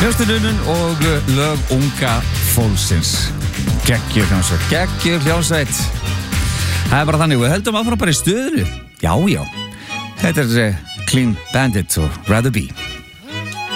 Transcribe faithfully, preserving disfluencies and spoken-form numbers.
Hljómsveitin og lög unga fólksins. Geggjur hljómsveit, geggjur hljómsveit. Það er bara þannig, við höldum áfram bara í stöðinu. Já, já. Þetta er uh, Clean Bandit og Rather Be.